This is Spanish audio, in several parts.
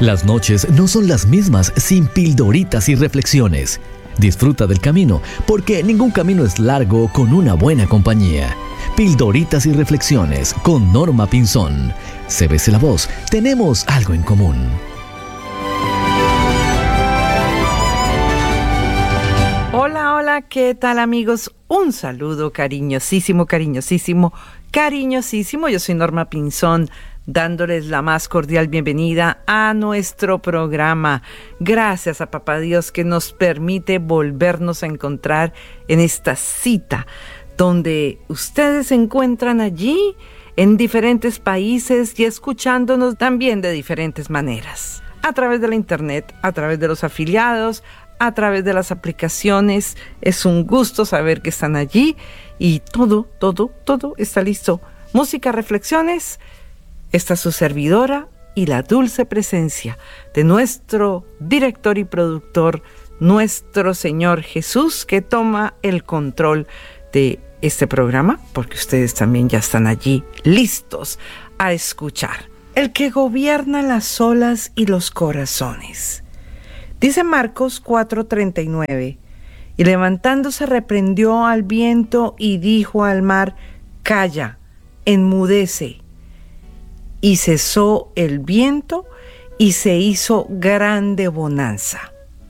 Las noches no son las mismas sin pildoritas y reflexiones. Disfruta del camino, porque ningún camino es largo con una buena compañía. Pildoritas y reflexiones con Norma Pinzón. CBC La Voz, tenemos algo en común. Hola, hola, ¿qué tal, amigos? Un saludo cariñosísimo. Yo soy Norma Pinzón, dándoles la más cordial bienvenida a nuestro programa. Gracias a Papá Dios que nos permite volvernos a encontrar en esta cita, donde ustedes se encuentran allí en diferentes países y escuchándonos también de diferentes maneras. A través de la internet, a través de los afiliados, a través de las aplicaciones. Es un gusto saber que están allí y todo está listo. Música, reflexiones. Esta es su servidora y la dulce presencia de nuestro director y productor, nuestro Señor Jesús, que toma el control de este programa, porque ustedes también ya están allí listos a escuchar. El que gobierna las olas y los corazones. Dice Marcos 4:39, y levantándose reprendió al viento y dijo al mar: calla, enmudece. Y cesó el viento y se hizo grande bonanza.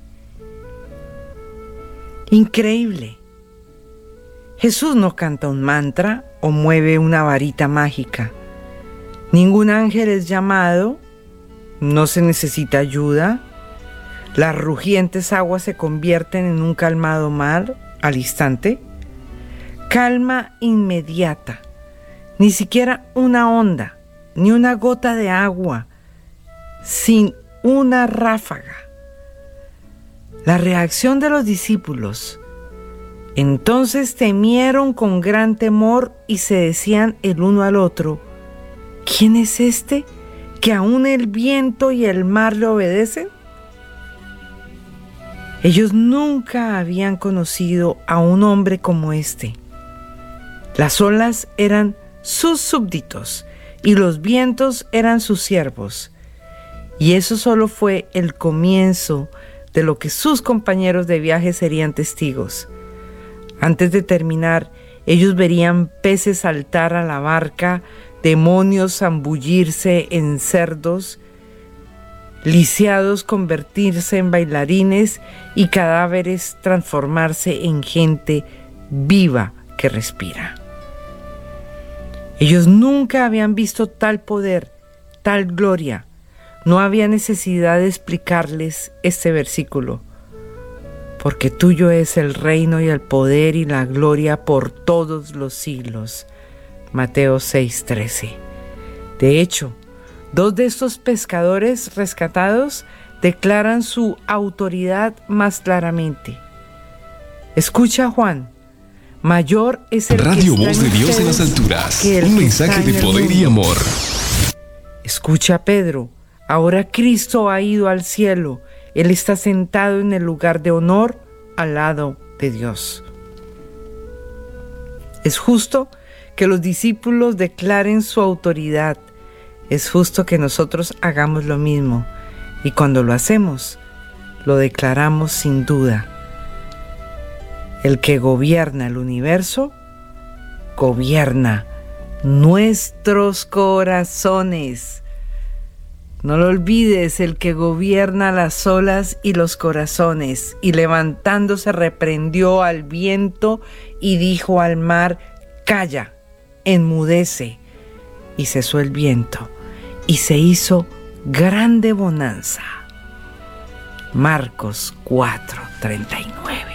Increíble. Jesús no canta un mantra o mueve una varita mágica. Ningún ángel es llamado, no se necesita ayuda. Las rugientes aguas se convierten en un calmado mar al instante. Calma inmediata, ni siquiera una onda, ni una gota de agua, sin una ráfaga. La reacción de los discípulos. Entonces temieron con gran temor y se decían el uno al otro: ¿quién es este que aún el viento y el mar le obedecen? Ellos nunca habían conocido a un hombre como este. Las olas eran sus súbditos y los vientos eran sus siervos. Y eso solo fue el comienzo de lo que sus compañeros de viaje serían testigos. Antes de terminar, ellos verían peces saltar a la barca, demonios zambullirse en cerdos, lisiados convertirse en bailarines y cadáveres transformarse en gente viva que respira. Ellos nunca habían visto tal poder, tal gloria. No había necesidad de explicarles este versículo, porque tuyo es el reino y el poder y la gloria por todos los siglos. Mateo 6:13. De hecho, dos de estos pescadores rescatados declaran su autoridad más claramente. Escucha, Juan. Mayor es el Radio que está Voz de Dios en las alturas. Un mensaje de poder y amor. Escucha, Pedro. Ahora Cristo ha ido al cielo. Él está sentado en el lugar de honor al lado de Dios. Es justo que los discípulos declaren su autoridad. Es justo que nosotros hagamos lo mismo. Y cuando lo hacemos, lo declaramos sin duda. El que gobierna el universo, gobierna nuestros corazones. No lo olvides, el que gobierna las olas y los corazones. Y levantándose reprendió al viento y dijo al mar: calla, enmudece. Y cesó el viento y se hizo grande bonanza. Marcos 4:39.